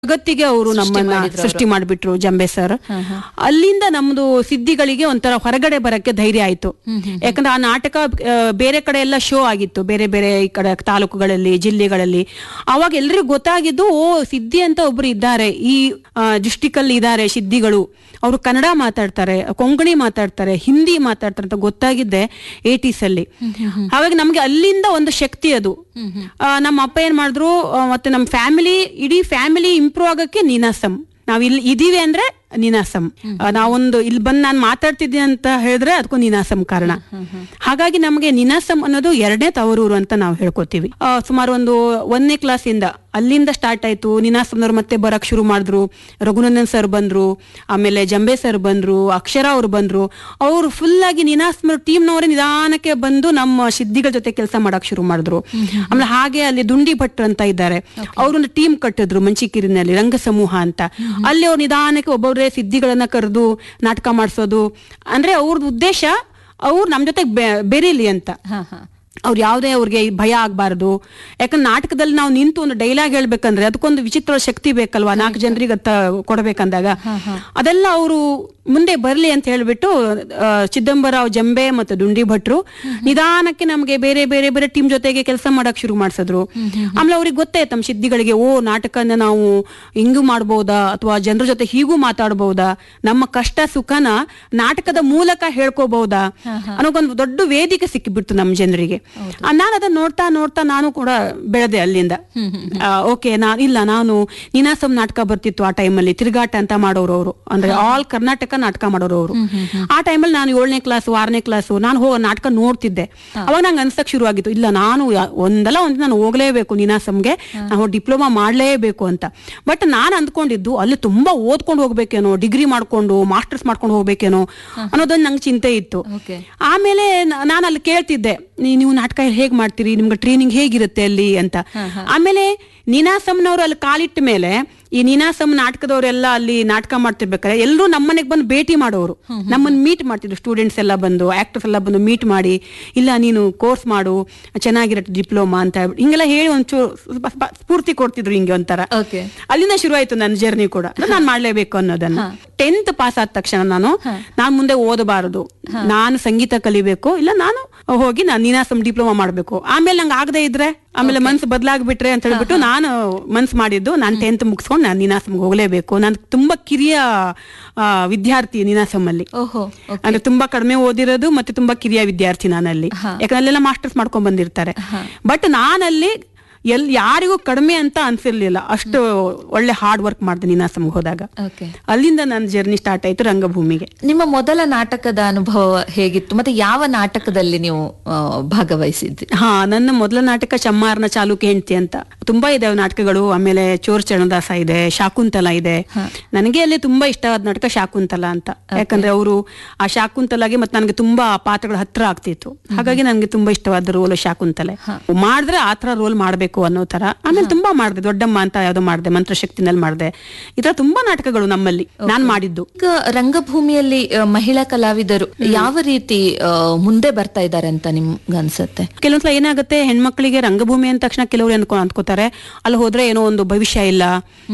ಜಗತ್ತಿಗೆ ಅವರು ನಮ್ಮನ್ನ ಸೃಷ್ಟಿ ಮಾಡಿಬಿಟ್ರು ಜಂಬೆ ಸರ್. ಅಲ್ಲಿಂದ ನಮ್ದು ಸಿದ್ಧಿಗಳಿಗೆ ಒಂಥರ ಹೊರಗಡೆ ಬರಕ್ಕೆ ಧೈರ್ಯ ಆಯ್ತು. ಯಾಕಂದ್ರೆ ಆ ನಾಟಕ ಬೇರೆ ಕಡೆ ಎಲ್ಲ ಶೋ ಆಗಿತ್ತು, ಬೇರೆ ಬೇರೆ ಈ ಕಡೆ ತಾಲೂಕುಗಳಲ್ಲಿ, ಜಿಲ್ಲೆಗಳಲ್ಲಿ. ಅವಾಗ ಎಲ್ರಿಗೂ ಗೊತ್ತಾಗಿದ್ದು, ಓ ಸಿದ್ಧಿ ಅಂತ ಒಬ್ರು ಇದ್ದಾರೆ, ಈ ಡಿಸ್ಟಿಕ್ ಅಲ್ಲಿ ಇದ್ದಾರೆ ಸಿದ್ಧಿಗಳು, ಅವರು ಕನ್ನಡ ಮಾತಾಡ್ತಾರೆ, ಕೊಂಕಣಿ ಮಾತಾಡ್ತಾರೆ, ಹಿಂದಿ ಮಾತಾಡ್ತಾರೆ ಅಂತ ಗೊತ್ತಾಗಿದ್ದೆ 80s ಅಲ್ಲಿ. ಹಾಗಾಗಿ ನಮ್ಗೆ ಅಲ್ಲಿಂದ ಒಂದು ಶಕ್ತಿ ಅದು. ನಮ್ಮ ಅಪ್ಪ ಏನ್ ಮಾಡಿದ್ರು, ಮತ್ತೆ ನಮ್ಮ ಫ್ಯಾಮಿಲಿ, ಇಡೀ ಫ್ಯಾಮಿಲಿ ಇಂಪ್ರೂವ್ ಆಗಕ್ಕೆ ನೀನಾಸಂ. ನಾವ್ ಇಲ್ಲಿ ಇದೀವಿ ಅಂದ್ರೆ ನೀನಾಸಂ. ನಾವೊಂದು ಇಲ್ಲಿ ಬಂದು ನಾನು ಮಾತಾಡ್ತಿದ್ದೀನಿ ಅಂತ ಹೇಳಿದ್ರೆ ಅದಕ್ಕೂ ನೀನಾಸಂ ಕಾರಣ. ಹಾಗಾಗಿ ನಮಗೆ ನೀನಾಸಂ ಅನ್ನೋದು 2ನೇ ತವರೂರು ಅಂತ ನಾವು ಹೇಳ್ಕೊತೀವಿ. ಸುಮಾರು ಒಂದು 1ನೇ ಕ್ಲಾಸಿಂದ ಅಲ್ಲಿಂದ ಸ್ಟಾರ್ಟ್ ಆಯ್ತು. ನೀನಾಸಂನವ್ರು ಮತ್ತೆ ಬರಕ್ ಶುರು ಮಾಡಿದ್ರು. ರಘುನಂದನ್ ಸರ್ ಬಂದ್ರು, ಆಮೇಲೆ ಜಂಬೆ ಸರ್ ಬಂದ್ರು, ಅಕ್ಷರ ಅವ್ರು ಬಂದ್ರು. ಅವರು ಫುಲ್ ಆಗಿ ನೀನಾಸಂ ಟೀಮ್ನವರೇ ನಿಧಾನಕ್ಕೆ ಬಂದು ನಮ್ಮ ಸಿದ್ಧಿಗಳ ಜೊತೆ ಕೆಲಸ ಮಾಡಕ್ ಶುರು ಮಾಡಿದ್ರು. ಆಮೇಲೆ ಹಾಗೆ ಅಲ್ಲಿ ದುಂಡಿ ಭಟ್ರು ಅಂತ ಇದ್ದಾರೆ, ಅವ್ರೊಂದು ಟೀಮ್ ಕಟ್ಟಿದ್ರು ಮಂಚಿಕೇರಿನಲ್ಲಿ, ರಂಗ ಸಮೂಹ ಅಂತ. ಅಲ್ಲಿ ಅವ್ರು ನಿಧಾನಕ್ಕೆ ಒಬ್ಬೊಬ್ರೆ ಸಿದ್ಧಿಗಳನ್ನ ಕರೆದು ನಾಟಕ ಮಾಡಿಸೋದು. ಅಂದ್ರೆ ಅವ್ರದ್ದು ಉದ್ದೇಶ ಅವ್ರು ನಮ್ ಜೊತೆ ಬೆರೀಲಿ ಅಂತ. ಅವ್ರು ಯಾವುದೇ ಅವ್ರಿಗೆ ಭಯ ಆಗ್ಬಾರ್ದು. ಯಾಕಂದ್ರೆ ನಾಟಕದಲ್ಲಿ ನಾವು ನಿಂತು ಒಂದು ಡೈಲಾಗ್ ಹೇಳ್ಬೇಕಂದ್ರೆ ಅದಕ್ಕೊಂದು ವಿಚಿತ್ರ ಶಕ್ತಿ ಬೇಕಲ್ವಾ, 4 ಜನರಿಗೆ ಕೊಡಬೇಕಂದಾಗ. ಅದೆಲ್ಲ ಅವರು ಮುಂದೆ ಬರ್ಲಿ ಅಂತ ಹೇಳ್ಬಿಟ್ಟು ಚಿದಂಬರಾವ್ ಜಂಬೆ ಮತ್ತು ದುಂಡಿ ಭಟ್ರು ನಿಧಾನಕ್ಕೆ ನಮ್ಗೆ ಬೇರೆ ಬೇರೆ ಬೇರೆ ಟೀಮ್ ಜೊತೆಗೆ ಕೆಲಸ ಮಾಡಕ್ ಶುರು ಮಾಡ್ಸಿದ್ರು. ಆಮೇಲೆ ಅವ್ರಿಗೆ ಗೊತ್ತಾಯ್ತು ನಮ್ಮ ಸಿದ್ಧಿಗಳಿಗೆ, ಓ ನಾಟಕನ ನಾವು ಹಿಂಗೂ ಮಾಡ್ಬೋದಾ, ಅಥವಾ ಜನರ ಜೊತೆ ಹೀಗೂ ಮಾತಾಡ್ಬೋದಾ, ನಮ್ಮ ಕಷ್ಟ ಸುಖನ ನಾಟಕದ ಮೂಲಕ ಹೇಳ್ಕೋಬಹುದಾ ಅನ್ನೋಕೊಂದು ದೊಡ್ಡ ವೇದಿಕೆ ಸಿಕ್ಕಿಬಿಡ್ತು ನಮ್ಮ ಜನರಿಗೆ. ನಾನು ಅದನ್ನ ನೋಡ್ತಾ ನೋಡ್ತಾ ನಾನು ಕೂಡ ಬೆಳೆದೆ ಅಲ್ಲಿಂದ. ಓಕೆ, ನಾನು ನೀನಾಸಂ ನಾಟಕ ಬರ್ತಿತ್ತು ಆ ಟೈಮಲ್ಲಿ, ತಿರುಗಾಟ ಅಂತ ಮಾಡೋರು ಅವರು, ಅಂದ್ರೆ ಆಲ್ ಕರ್ನಾಟಕ ನಾಟಕ ಮಾಡೋರು ಅವರು. ಆ ಟೈಮಲ್ಲಿ ನಾನು 7ನೇ ಕ್ಲಾಸ್ 6ನೇ ಕ್ಲಾಸು ನಾನು ನಾಟಕ ನೋಡ್ತಿದ್ದೆ. ಅವಾಗ ನಂಗೆ ಅನ್ಸಕ್ ಶುರು ಆಗಿತ್ತು, ಇಲ್ಲ ನಾನು ಒಂದಲ್ಲ ಒಂದು ನಾನು ಹೋಗ್ಲೇಬೇಕು ನೀನಾಸಂಗೆ, ನಾವು ಡಿಪ್ಲೊಮಾ ಮಾಡ್ಲೇಬೇಕು ಅಂತ. ಬಟ್ ನಾನು ಅಂದ್ಕೊಂಡಿದ್ದು ಅಲ್ಲಿ ತುಂಬಾ ಓದ್ಕೊಂಡು ಹೋಗ್ಬೇಕೇನೋ, ಡಿಗ್ರಿ ಮಾಡ್ಕೊಂಡು ಮಾಸ್ಟರ್ಸ್ ಮಾಡ್ಕೊಂಡು ಹೋಗ್ಬೇಕೇನೋ ಅನ್ನೋದೊಂದು ನಂಗೆ ಚಿಂತೆ ಇತ್ತು. ಆಮೇಲೆ ನಾನು ಅಲ್ಲಿ ಕೇಳ್ತಿದ್ದೆ, ನೀವು ನಾಟಕ ಹೇಗ್ ಮಾಡ್ತೀರಿ, ನಿಮ್ಗೆ ಟ್ರೈನಿಂಗ್ ಹೇಗಿರುತ್ತೆ ಅಲ್ಲಿ ಅಂತ. ಆಮೇಲೆ ನೀನಾಸಂನವರು ಅಲ್ಲಿ ಕಾಲಿಟ್ಟ ಮೇಲೆ ಈ ನೀನಾಸಂ ನಾಟಕದವರೆಲ್ಲ ಅಲ್ಲಿ ನಾಟಕ ಮಾಡ್ತಿರ್ಬೇಕಾದ್ರೆ ಎಲ್ಲರೂ ನಮ್ಮನೆಗೆ ಬಂದು ಭೇಟಿ ಮಾಡೋರು, ನಮ್ಮನ್ನ ಮೀಟ್ ಮಾಡ್ತಿದ್ರು. ಸ್ಟೂಡೆಂಟ್ಸ್ ಎಲ್ಲ ಬಂದು, ಆಕ್ಟರ್ಸ್ ಎಲ್ಲ ಬಂದು ಮೀಟ್ ಮಾಡಿ, ಇಲ್ಲ ನೀನು ಕೋರ್ಸ್ ಮಾಡು ಚೆನ್ನಾಗಿರತ್ತೆ ಡಿಪ್ಲೊಮಾ ಅಂತ ಹಿಂಗೆಲ್ಲ ಹೇಳಿ ಒಂಚೂರು ಸ್ಫೂರ್ತಿ ಕೊಡ್ತಿದ್ರು. ಹಿಂಗೆ ಒಂಥರ ಅಲ್ಲಿಂದ ಶುರು ಆಯ್ತು ನನ್ನ ಜರ್ನಿ ಕೂಡ. ನಾನು ಮಾಡ್ಲೇಬೇಕು ಅನ್ನೋದನ್ನ. 10th ಪಾಸ್ ಆದ ತಕ್ಷಣ ನಾನು ಮುಂದೆ ಓದಬಾರದು, ನಾನು ಸಂಗೀತ ಕಲಿಬೇಕು, ಇಲ್ಲ ನಾನು ಹೋಗಿ ನಾನು ನೀನಾಸಂ ಡಿಪ್ಲೊಮಾ ಮಾಡ್ಬೇಕು. ಆಮೇಲೆ ನಂಗೆ ಆಗದೆ ಇದ್ರೆ, ಆಮೇಲೆ ಮನ್ಸು ಬದಲಾಗ್ಬಿಟ್ರೆ ಅಂತ ಹೇಳ್ಬಿಟ್ಟು ನಾನು ಮನ್ಸು ಮಾಡಿದ್ದು, ನಾನು 10th ಮುಗಿಸ್ಕೊಂಡು ನಾನು ನೀನಾಸಂಗೆ ಹೋಗ್ಲೇಬೇಕು. ನಾನು ತುಂಬಾ ಕಿರಿಯ ವಿದ್ಯಾರ್ಥಿ ನೀನಾಸಂ ಅಲ್ಲಿ, ಅಂದ್ರೆ ತುಂಬಾ ಕಡಿಮೆ ಓದಿರೋದು ಮತ್ತೆ ತುಂಬಾ ಕಿರಿಯ ವಿದ್ಯಾರ್ಥಿ ನಾನಲ್ಲಿ. ಯಾಕಂದ್ರೆ ಅಲ್ಲೆಲ್ಲ ಮಾಸ್ಟರ್ಸ್ ಮಾಡ್ಕೊಂಡ್ ಬಂದಿರ್ತಾರೆ. ಬಟ್ ನಾನಲ್ಲಿ ಯಾರಿಗೂ ಕಡಿಮೆ ಅಂತ ಅನ್ಸಿರ್ಲಿಲ್ಲ, ಅಷ್ಟು ಒಳ್ಳೆ ಹಾರ್ಡ್ ವರ್ಕ್ ಮಾಡಿದೆ ನೀನಾಸಂಗೆ ಹೋದಾಗ. ಅಲ್ಲಿಂದ ನನ್ನ ಜರ್ನಿ ಸ್ಟಾರ್ಟ್ ಆಯ್ತು ರಂಗಭೂಮಿಗೆ. ನಿಮ್ಮ ಮೊದಲ ನಾಟಕದ ಅನುಭವ ಹೇಗಿತ್ತು, ಮತ್ತೆ ಯಾವ ನಾಟಕದಲ್ಲಿ ನೀವು ಭಾಗವಹಿಸಿದ್ರಿ? ನನ್ನ ಮೊದಲ ನಾಟಕ ಚಮ್ಮಾರನ ಚಾಲುಕ್ಯ ಹೆಂಡತಿ ಅಂತ. ತುಂಬಾ ಇದೆ ನಾಟಕಗಳು. ಆಮೇಲೆ ಚೋರ್ ಚರಣದಾಸ ಇದೆ, ಶಾಕುಂತಲ ಇದೆ. ನನಗೆ ಅಲ್ಲಿ ತುಂಬಾ ಇಷ್ಟವಾದ ನಾಟಕ ಶಾಕುಂತಲ ಅಂತ. ಯಾಕಂದ್ರೆ ಅವರು ಆ ಶಾಕುಂತಲಾಗೆ ಮತ್ತೆ ನನಗೆ ತುಂಬಾ ಪಾತ್ರಗಳ ಹತ್ರ ಆಗ್ತಿತ್ತು. ಹಾಗಾಗಿ ನನಗೆ ತುಂಬಾ ಇಷ್ಟವಾದ ರೋಲ್ ಶಾಕುಂತಲೆ. ಮಾಡಿದ್ರೆ ಆತರ ರೋಲ್ ಮಾಡ್ಬೇಕು ಅನ್ನೋ ತರ. ಆಮೇಲೆ ತುಂಬಾ ಮಾಡಿದೆ, ದೊಡ್ಡಮ್ಮ ಅಂತ ಯಾವ್ದೋ ಮಾಡಿದೆ, ಮಂತ್ರಶಕ್ತಿನಲ್ಲಿ ಮಾಡಿದೆ. ಈ ತರ ತುಂಬಾ ನಾಟಕಗಳು ನಮ್ಮಲ್ಲಿ ನಾನ್ ಮಾಡಿದ್ದು. ಈಗ ರಂಗಭೂಮಿಯಲ್ಲಿ ಮಹಿಳಾ ಕಲಾವಿದರು ಯಾವ ರೀತಿ ಮುಂದೆ ಬರ್ತಾ ಇದ್ದಾರೆ ಅಂತ ನಿಮ್ಗೆ ಅನ್ಸುತ್ತೆ? ಕೆಲವೊಂದ್ಸಲ ಏನಾಗುತ್ತೆ, ಹೆಣ್ಮಕ್ಳಿಗೆ ರಂಗಭೂಮಿ ಅಂದ ತಕ್ಷಣ ಕೆಲವರು ಅಂದ್ಕೋತಾರೆ ಅಲ್ಲಿ ಹೋದ್ರೆ ಏನೋ ಒಂದು ಭವಿಷ್ಯ ಇಲ್ಲ,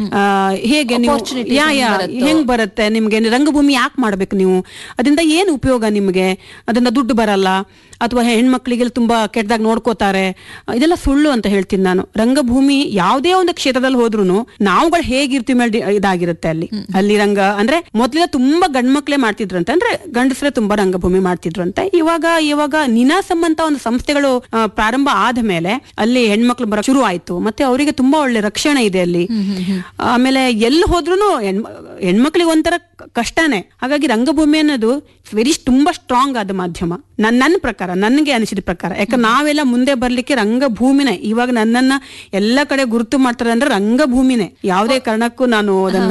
ಹೇಗೆ ನೀವು ಹೆಂಗ್ ಬರುತ್ತೆ ನಿಮ್ಗೆ, ರಂಗಭೂಮಿ ಯಾಕೆ ಮಾಡ್ಬೇಕು ನೀವು, ಅದರಿಂದ ಏನು ಉಪಯೋಗ ನಿಮ್ಗೆ, ಅದರಿಂದ ದುಡ್ಡು ಬರಲ್ಲ, ಅಥವಾ ಹೆಣ್ಮಕ್ಳಿಗೆ ತುಂಬಾ ಕೆಟ್ಟದಾಗ ನೋಡ್ಕೋತಾರೆ, ಇದೆಲ್ಲ ಸುಳ್ಳು ಅಂತ ಹೇಳ್ತೀನಿ ನಾನು. ರಂಗಭೂಮಿ ಯಾವುದೇ ಒಂದು ಕ್ಷೇತ್ರದಲ್ಲಿ ಹೋದ್ರು ನಾವುಗಳು ಹೇಗಿರ್ತೀವಿ ಮೇಲೆ ಇದಾಗಿರುತ್ತೆ ಅಲ್ಲಿ ರಂಗ. ಅಂದ್ರೆ ಮೊದ್ಲೆಲ್ಲ ತುಂಬಾ ಗಂಡ್ಮಕ್ಳೇ ಮಾಡ್ತಿದ್ರಂತೆ, ಅಂದ್ರೆ ಗಂಡಸರೇ ತುಂಬಾ ರಂಗಭೂಮಿ ಮಾಡ್ತಿದ್ರಂತೆ. ಇವಾಗ ನೀನಾಸಂ ಅಂತ ಒಂದು ಸಂಸ್ಥೆಗಳು ಪ್ರಾರಂಭ ಆದ ಮೇಲೆ ಅಲ್ಲಿ ಹೆಣ್ಮಕ್ಳು ಬರ ಶುರು ಆಯ್ತು. ಮತ್ತೆ ಅವರಿಗೆ ತುಂಬಾ ಒಳ್ಳೆ ರಕ್ಷಣೆ ಇದೆ ಅಲ್ಲಿ. ಆಮೇಲೆ ಎಲ್ಲಿ ಹೋದ್ರು ಹೆಣ್ಮಕ್ಳಿಗೆ ಒಂಥರ ಕಷ್ಟನೇ. ಹಾಗಾಗಿ ರಂಗಭೂಮಿ ಅನ್ನೋದು ತುಂಬಾ ಸ್ಟ್ರಾಂಗ್ ಆದ ಮಾಧ್ಯಮ ನನ್ನ ಪ್ರಕಾರ, ನನ್ಗೆ ಅನಿಸಿದ ಪ್ರಕಾರ. ಯಾಕಂದ್ರೆ ನಾವೆಲ್ಲ ಮುಂದೆ ಬರ್ಲಿಕ್ಕೆ ರಂಗಭೂಮಿನೇ. ಇವಾಗ ನನ್ನನ್ನ ಎಲ್ಲ ಕಡೆ ಗುರುತು ಮಾಡ್ತಾರೆ ಅಂದ್ರೆ ರಂಗಭೂಮಿನೇ. ಯಾವುದೇ ಕಾರಣಕ್ಕೂ ನಾನು ಅದನ್ನ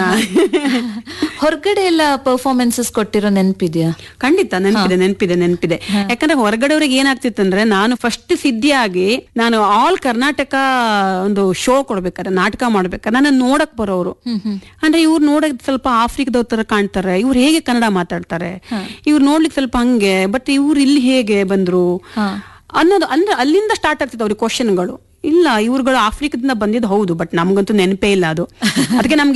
ಹೊರಗಡೆ ಎಲ್ಲ ಪರ್ಫಾರ್ಮೆನ್ಸಸ್ ಕೊಟ್ಟಿರೋ ನೆನಪಿದ್ಯಾ? ಖಂಡಿತ ನೆನಪಿದೆ. ಯಾಕಂದ್ರೆ ಹೊರಗಡೆಯವ್ರಿಗೆ ಏನಾಗ್ತಿತ್ತು ಅಂದ್ರೆ, ನಾನು ಫಸ್ಟ್ ಸಿದ್ಧಿಯಾಗಿ ನಾನು ಆಲ್ ಕರ್ನಾಟಕ ಒಂದು ಶೋ ಕೊಡ್ಬೇಕಾದ್ರೆ, ನಾಟಕ ಮಾಡ್ಬೇಕಾದ್ರೆ ನನ್ನ ನೋಡಕ್ ಬರೋರು ಅಂದ್ರೆ ಇವ್ರು ನೋಡಕ್ ಸ್ವಲ್ಪ ಆಫ್ರಿಕಾದವ್ರ ತರ ಕಾಣ್ತಾರೆ, ಇವ್ರು ಹೇಗೆ ಕನ್ನಡ ಮಾತಾಡ್ತಾರೆ, ಇವ್ರು ನೋಡ್ಲಿಕ್ಕೆ ಸ್ವಲ್ಪ ಹಂಗೆ, ಬಟ್ ಇವ್ರು ಇಲ್ಲಿ ಹೇಗೆ ಬಂದ್ರು ಅನ್ನೋದು. ಅಂದ್ರೆ ಅಲ್ಲಿಂದ ಸ್ಟಾರ್ಟ್ ಆಗ್ತಿತ್ತು ಅವ್ರಿಗೆ ಕ್ವಶನ್ಗಳು. ಇಲ್ಲ, ಇವ್ರುಗಳು ಆಫ್ರಿಕಾದಿಂದ ಬಂದಿದ್ದು ಹೌದು, ಬಟ್ ನಮ್ಗಂತೂ ನೆನಪೇ ಇಲ್ಲ ಅದು. ಅದಕ್ಕೆ ನಮ್ಗೆ